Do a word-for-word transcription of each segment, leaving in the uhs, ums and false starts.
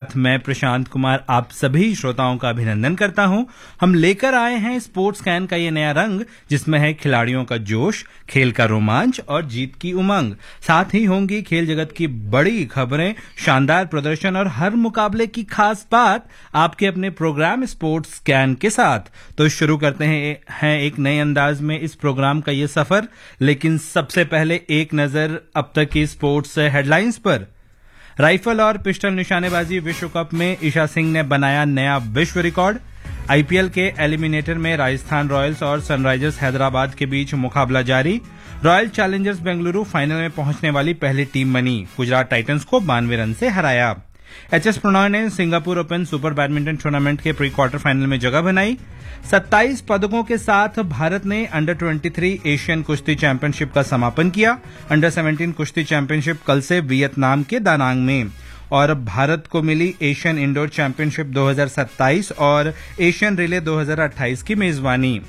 साथ मैं प्रशांत कुमार आप सभी श्रोताओं का अभिनंदन करता हूं। हम लेकर आए हैं स्पोर्ट्स कैन का ये नया रंग, जिसमें है खिलाड़ियों का जोश, खेल का रोमांच और जीत की उमंग। साथ ही होंगी खेल जगत की बड़ी खबरें, शानदार प्रदर्शन और हर मुकाबले की खास बात आपके अपने प्रोग्राम स्पोर्ट्स कैन के साथ। तो शुरू करते हैं हैं एक नए अंदाज में इस प्रोग्राम का ये सफर, लेकिन सबसे पहले एक नजर अब तक की स्पोर्ट्स हेडलाइंस पर। राइफल और पिस्टल निशानेबाजी विश्व कप में ईशा सिंह ने बनाया नया विश्व रिकॉर्ड। आईपीएल के एलिमिनेटर में राजस्थान रॉयल्स और सनराइजर्स हैदराबाद के बीच मुकाबला जारी। रॉयल चैलेंजर्स बेंगलुरु फाइनल में पहुंचने वाली पहली टीम बनी, गुजरात टाइटंस को बानवे रन से हराया। एचएस प्रणॉय ने Singapore open super badminton tournament के प्री क्वार्टर फाइनल में जगह बनाई। सत्ताईस पदकों के साथ भारत ने अंडर तेईस एशियन कुश्ती चैंपियनशिप का समापन किया। अंडर सत्रह कुश्ती चैंपियनशिप कल से वियतनाम के दानांग में। और भारत को मिली एशियन इंडोर चैंपियनशिप दो हज़ार सत्ताईस और एशियन रिले दो हज़ार अट्ठाईस की मेजबानी।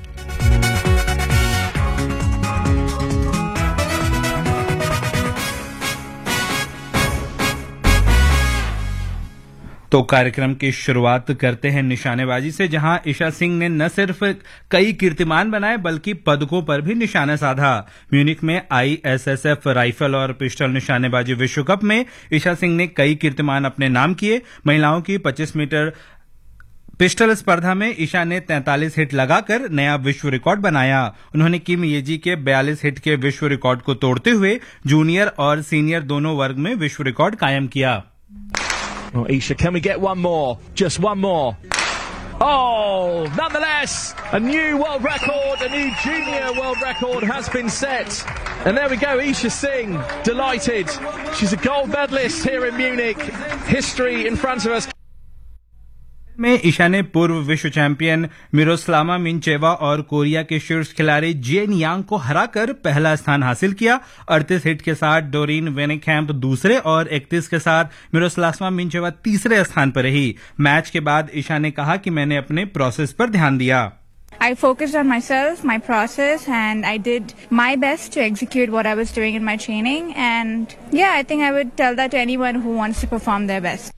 तो कार्यक्रम की शुरुआत करते हैं निशानेबाजी से, जहां ईशा सिंह ने न सिर्फ कई कीर्तिमान बनाए बल्कि पदकों पर भी निशाना साधा। म्यूनिख में आईएसएसएफ राइफल और पिस्टल निशानेबाजी विश्व कप में ईशा सिंह ने कई कीर्तिमान अपने नाम किए। महिलाओं की पच्चीस मीटर पिस्टल स्पर्धा में ईशा ने तैंतालीस हिट लगाकर नया विश्व रिकॉर्ड बनाया। उन्होंने किम येजी के बयालीस हिट के विश्व रिकॉर्ड को तोड़ते हुए जूनियर और सीनियर दोनों वर्ग में विश्व रिकॉर्ड कायम किया। Oh, Isha, can we get one more? Just one more. Oh, nonetheless, a new world record, a new junior world record has been set. And there we go, Isha Singh, delighted. She's a gold medalist here in Munich. History in front of us. में ईशा ने पूर्व विश्व champion मिरोस्लावा मिंचेवा और Korea के शीर्ष खिलाड़ी जेन यांग को हराकर पहला स्थान हासिल किया। अड़तीस हिट के साथ डोरिन वेनेकैम्प दूसरे और इकतीस के साथ मिरोस्लावा मिंचेवा तीसरे स्थान पर रही। मैच के बाद ईशा ने कहा कि मैंने अपने प्रोसेस पर ध्यान दिया। I focused on myself, my process, and I did my best to execute what I was doing in my training. And yeah, I think I would tell that to anyone who wants to perform their best.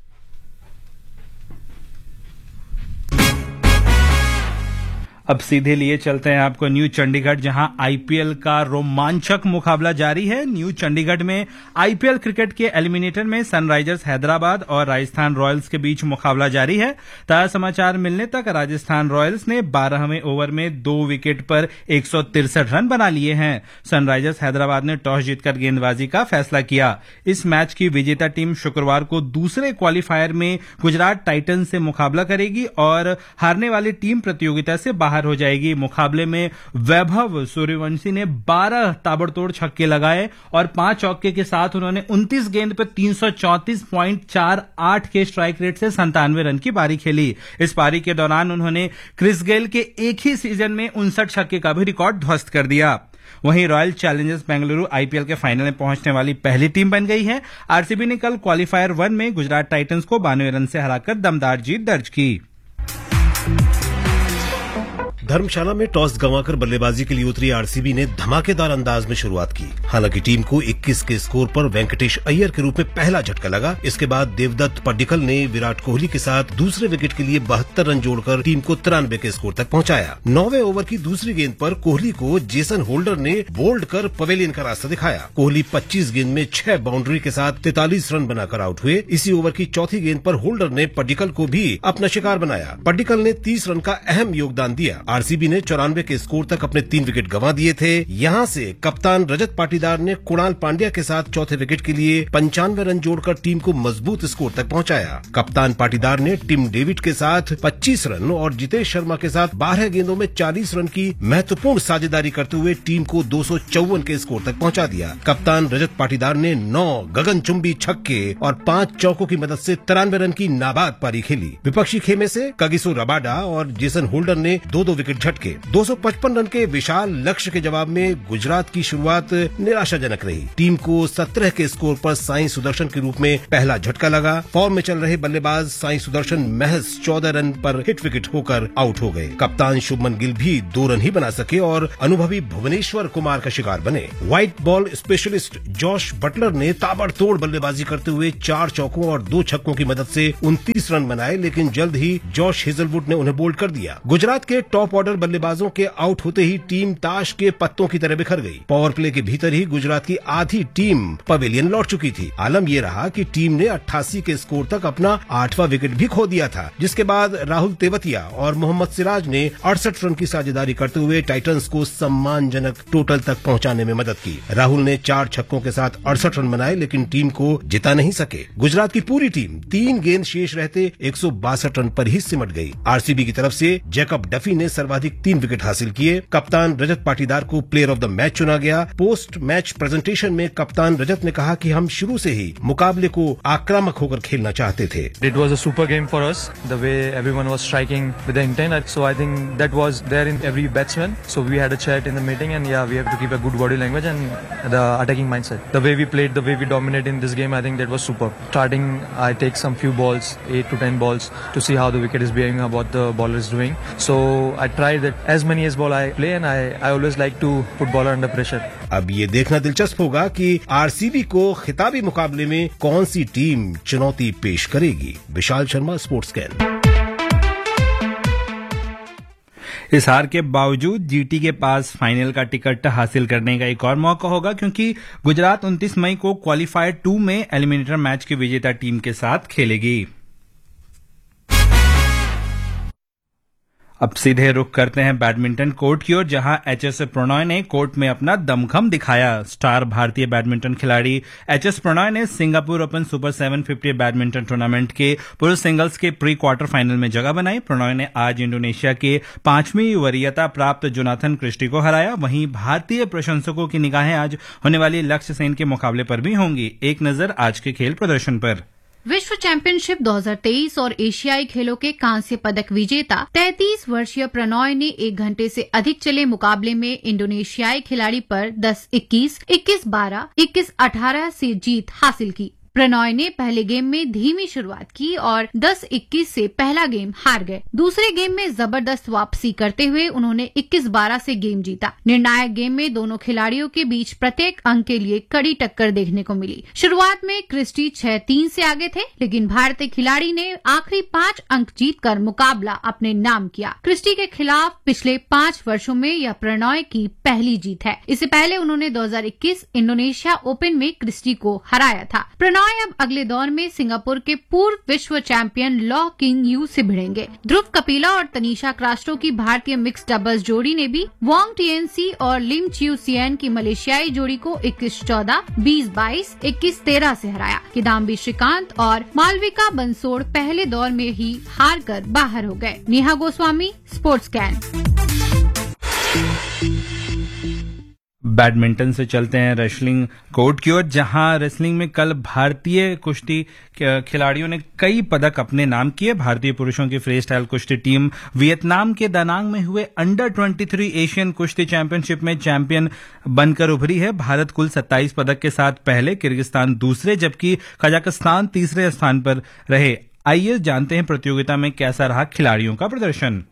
अब सीधे लिए चलते हैं आपको new Chandigarh, जहां IPL का रोमांचक मुकाबला जारी है। न्यू चंडीगढ़ में आईपीएल क्रिकेट के एलिमिनेटर में सनराइजर्स हैदराबाद और राजस्थान रॉयल्स के बीच मुकाबला जारी है। ताजा समाचार मिलने तक राजस्थान रॉयल्स ने बारहवें ओवर में दो विकेट पर एक सौ तिरसठ रन बना लिए हैं। सनराइजर्स हैदराबाद ने टॉस जीतकर गेंदबाजी का फैसला किया। इस मैच की विजेता टीम शुक्रवार को दूसरे क्वालिफायर में गुजरात टाइटंस से मुकाबला करेगी और हारने वाली टीम प्रतियोगिता से बाहर हो जाएगी। मुकाबले में वैभव सूर्यवंशी ने बारह ताबड़तोड़ छक्के लगाए और पांच चौके के साथ उन्होंने उनतीस गेंद पर तीन सौ चौंतीस पॉइंट चार आठ के स्ट्राइक रेट से संतानवे रन की पारी खेली। इस पारी के दौरान उन्होंने क्रिस गेल के एक ही सीजन में उनसठ छक्के का भी रिकॉर्ड ध्वस्त कर दिया। वहीं रॉयल चैलेंजर्स बेंगलुरु आईपीएल के फाइनल में पहुंचने वाली पहली टीम बन गई है। आरसीबी ने कल क्वालिफायर वन में गुजरात टाइटंस को बानवे रन से हराकर दमदार जीत दर्ज की। धर्मशाला में टॉस गंवाकर बल्लेबाजी के लिए उतरी आरसीबी ने धमाकेदार अंदाज में शुरुआत की। हालांकि टीम को इक्कीस के स्कोर पर वेंकटेश अय्यर के रूप में पहला झटका लगा। इसके बाद देवदत्त पड्डीकल ने विराट कोहली के साथ दूसरे विकेट के लिए बहत्तर रन जोड़कर टीम को तिरानवे के स्कोर तक पहुंचाया। नौवें ओवर की दूसरी गेंद पर कोहली को जेसन होल्डर ने बोल्ड कर पवेलियन का रास्ता दिखाया। कोहली पच्चीस गेंद में छह बाउंड्री के साथ तैंतालीस रन बनाकर आउट हुए। इसी ओवर की चौथी गेंद पर होल्डर ने पड्डीकल को भी अपना शिकार बनाया। पड्डीकल ने तीस रन का अहम योगदान दिया। आरसीबी ने चौरानवे के स्कोर तक अपने तीन विकेट गंवा दिए थे। यहां से कप्तान रजत पाटीदार ने कुणाल पांड्या के साथ चौथे विकेट के लिए पंचानवे रन जोड़कर टीम को मजबूत स्कोर तक पहुंचाया। कप्तान पाटीदार ने टिम डेविड के साथ पच्चीस रन और जितेश शर्मा के साथ बारह गेंदों में चालीस रन की महत्वपूर्ण साझेदारी करते हुए टीम को दो सौ चौवन के स्कोर तक पहुंचा दिया। कप्तान रजत पाटीदार ने नौ गगनचुंबी छक्के और पांच चौकों की मदद से तिरानवे रन की नाबाद पारी खेली। विपक्षी खेमे से कगिसो रबाडा और जेसन होल्डर ने दो दो विकेट विकेट झटके। दो सौ पचपन रन के विशाल लक्ष्य के जवाब में गुजरात की शुरुआत निराशाजनक रही। टीम को सत्रह के स्कोर पर साई सुदर्शन के रूप में पहला झटका लगा। फॉर्म में चल रहे बल्लेबाज साई सुदर्शन महज चौदह रन पर हिट विकेट होकर आउट हो गए। कप्तान शुभमन गिल भी दो रन ही बना सके और अनुभवी भुवनेश्वर कुमार का शिकार बने। White ball specialist Josh Buttler ने ताबड़तोड़ बल्लेबाजी करते हुए चार चौकों और दो छक्कों की मदद से उनतीस रन बनाए, लेकिन जल्द ही जॉश हेजलवुड ने उन्हें बोल्ड कर दिया। गुजरात के टॉप ऑर्डर बल्लेबाजों के आउट होते ही टीम ताश के पत्तों की तरह बिखर गई। पावर प्ले के भीतर ही गुजरात की आधी टीम पवेलियन लौट चुकी थी। आलम ये रहा कि टीम ने अट्ठासी के स्कोर तक अपना आठवां विकेट भी खो दिया था, जिसके बाद राहुल तेवतिया और मोहम्मद सिराज ने अड़सठ रन की साझेदारी करते हुए टाइटंस को सम्मानजनक टोटल तक पहुंचाने में मदद की। राहुल ने चार छक्कों के साथ अड़सठ रन बनाए, लेकिन टीम को जिता नहीं सके। गुजरात की पूरी टीम तीन गेंद शेष रहते एक सौ बासठ रन पर ही सिमट गई। आरसीबी की तरफ से जैकब डफी ने सर्वाधिक तीन विकेट हासिल किए। कप्तान रजत पाटीदार को प्लेयर ऑफ द मैच चुना गया। पोस्ट मैच प्रेजेंटेशन में कप्तान रजत ने कहा कि हम शुरू से ही मुकाबले को आक्रामक होकर खेलना चाहते थे। It was a super game for us, the way everyone was striking with the intent. So I think that was there in every batsman. So we had a chat in the meeting, and yeah, we have to keep a good body language and the attacking mindset. The way we played, the way we dominated in this game, I think that was super. Starting, I take some few balls, eight to ten balls, to see how the wicket is behaving, what the bowler is doing. So I tried that as many as ball I play, and I I always like to put bowler under pressure. अब ये देखना दिलचस्प होगा कि RCB को खिताबी मुकाबले में कौन सी टीम चुनौती पेश करेगी। Vishal Sharma, sports can. इस हार के बावजूद जीटी के पास फाइनल का टिकट हासिल करने का एक और मौका होगा, क्योंकि गुजरात उनतीस मई को क्वालिफायर टू में एलिमिनेटर मैच की विजेता टीम के साथ खेलेगी। अब सीधे रुख करते हैं बैडमिंटन कोर्ट की ओर, जहां एचएस प्रणॉय ने कोर्ट में अपना दमखम दिखाया। स्टार भारतीय बैडमिंटन खिलाड़ी एचएस प्रणॉय ने Singapore open super seven fifty badminton tournament के पुरुष सिंगल्स के प्री क्वार्टर फाइनल में जगह बनाई। प्रणॉय ने आज इंडोनेशिया के पांचवीं वरीयता प्राप्त जोनाथन क्रिस्टी को हराया। वहीं भारतीय प्रशंसकों की निगाहें आज होने वाली लक्ष्य सेन के मुकाबले पर भी होंगी। एक नजर आज के खेल प्रदर्शन पर। विश्व चैंपियनशिप दो हज़ार तेईस और एशियाई खेलों के कांस्य पदक विजेता तैंतीस वर्षीय प्रणॉय ने एक घंटे से अधिक चले मुकाबले में इंडोनेशियाई खिलाड़ी पर दस इक्कीस, इक्कीस बारह, इक्कीस अठारह से जीत हासिल की। प्रणॉय ने पहले गेम में धीमी शुरुआत की और दस इक्कीस से पहला गेम हार गए। दूसरे गेम में जबरदस्त वापसी करते हुए उन्होंने इक्कीस बारह से गेम जीता। निर्णायक गेम में दोनों खिलाड़ियों के बीच प्रत्येक अंक के लिए कड़ी टक्कर देखने को मिली। शुरुआत में क्रिस्टी छह तीन से आगे थे, लेकिन भारतीय खिलाड़ी ने आखिरी पांच अंक जीतकर मुकाबला अपने नाम किया। क्रिस्टी के खिलाफ पिछले पांच वर्षों में यह प्रणॉय की पहली जीत है। इससे पहले उन्होंने दो हज़ार इक्कीस इंडोनेशिया ओपन में क्रिस्टी को हराया था। प्रणॉय अब अगले दौर में सिंगापुर के पूर्व विश्व चैंपियन लॉ किंग यू से भिड़ेंगे। ध्रुव कपिला और तनीषा क्रास्टो की भारतीय मिक्स डबल्स जोड़ी ने भी वोंग टीएनसी और लिम चिउ सियन की मलेशियाई जोड़ी को इक्कीस चौदह, बीस बाईस, इक्कीस तेरह से हराया। किदाम्बी श्रीकांत और मालविका बंसोड़ पहले दौर में ही हार कर बाहर हो गए। Neha Goswami, sports can. Badminton से चलते हैं रेसलिंग कोर्ट की ओर, जहां रेसलिंग में कल भारतीय कुश्ती खिलाड़ियों ने कई पदक अपने नाम किए। भारतीय पुरुषों की फ्री स्टाइल कुश्ती टीम वियतनाम के दानांग में हुए अंडर तेईस एशियन कुश्ती चैंपियनशिप में चैंपियन बनकर उभरी है। भारत कुल सत्ताईस पदक के साथ पहले, किर्गिस्तान दूसरे, जबकि कजाकिस्तान तीसरे स्थान पर रहे। आइए जानते हैं प्रतियोगिता में कैसा रहा खिलाड़ियों का प्रदर्शन।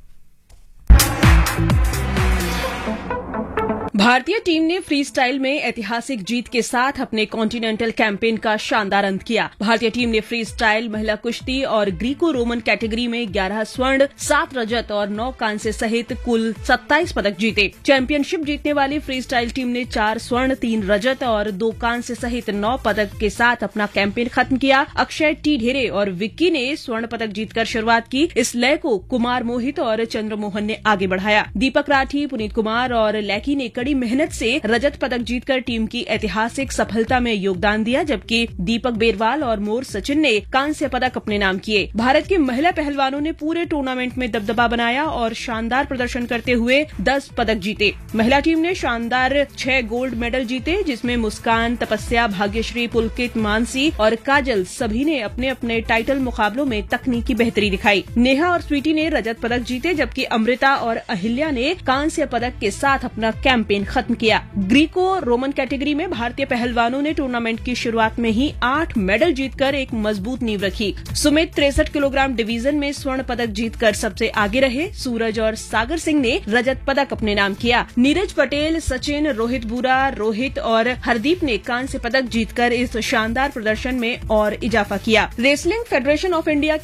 भारतीय टीम ने फ्री स्टाइल में ऐतिहासिक जीत के साथ अपने कॉन्टिनेंटल कैंपेन का शानदार अंत किया। भारतीय टीम ने फ्री स्टाइल, महिला कुश्ती और ग्रीको रोमन कैटेगरी में ग्यारह स्वर्ण, सात रजत और नौ कांस्य सहित कुल सत्ताईस पदक जीते। चैंपियनशिप जीतने वाली फ्री स्टाइल टीम ने चार स्वर्ण, तीन रजत और दो कांस्य सहित नौ पदक के साथ अपना कैंपेन खत्म किया। अक्षय टी ढेरे और विक्की ने स्वर्ण पदक जीतकर शुरुआत की। इस लय को कुमार मोहित और चंद्रमोहन ने आगे बढ़ाया। दीपक राठी, पुनीत कुमार और लैकी ने कड़ी मेहनत से रजत पदक जीतकर टीम की ऐतिहासिक सफलता में योगदान दिया, जबकि दीपक बेरवाल और मोर सचिन ने कांस्य पदक अपने नाम किए। भारत की महिला पहलवानों ने पूरे टूर्नामेंट में दबदबा बनाया और शानदार प्रदर्शन करते हुए दस पदक जीते। महिला टीम ने शानदार छह गोल्ड मेडल जीते, जिसमें मुस्कान, तपस्या, भाग्यश्री, पुलकित, मानसी और काजल सभी ने अपने अपने टाइटल मुकाबलों में तकनीकी बेहतरी दिखाई। नेहा और स्वीटी ने रजत पदक जीते, जबकि अमृता और अहिल्या ने कांस्य पदक के साथ अपना कैंपेन खत्म किया। ग्रीको रोमन कैटेगरी में भारतीय पहलवानों ने टूर्नामेंट की शुरुआत में ही आठ मेडल जीतकर एक मजबूत नींव रखी। सुमित तिरसठ किलोग्राम डिवीजन में स्वर्ण पदक जीतकर सबसे आगे रहे। सूरज और सागर सिंह ने रजत पदक अपने नाम किया। नीरज पटेल, सचिन, रोहित बुरा, रोहित और हरदीप ने कांस्य पदक जीतकर इस शानदार प्रदर्शन में और इजाफा किया। Wrestling federation of India